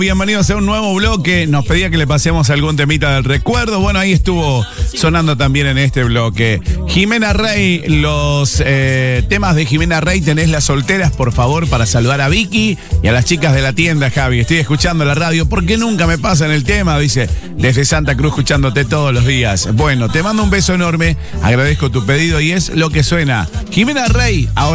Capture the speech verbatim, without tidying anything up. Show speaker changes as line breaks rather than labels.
Bienvenidos a un nuevo bloque. Nos pedía que le pasemos algún temita del recuerdo. Bueno, ahí estuvo sonando también en este bloque. Jimena Rey, los eh, temas de Jimena Rey, tenés las solteras, por favor, para saludar a Vicky y a las chicas de la tienda, Javi. Estoy escuchando la radio, ¿por qué nunca me pasan el tema? Dice, desde Santa Cruz escuchándote todos los días. Bueno, te mando un beso enorme, agradezco tu pedido y es lo que suena. Jimena Rey, ahora.